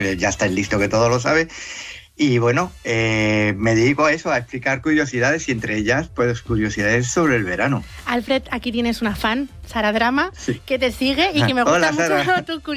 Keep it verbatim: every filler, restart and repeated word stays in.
ya estáis listo que todo lo sabe. Y bueno, eh, me dedico a eso, a explicar curiosidades y entre ellas, pues curiosidades sobre el verano. Alfred, aquí tienes una fan, Sara Drama, Sí. que te sigue y que me gusta Hola, mucho Sara. tu curiosidad.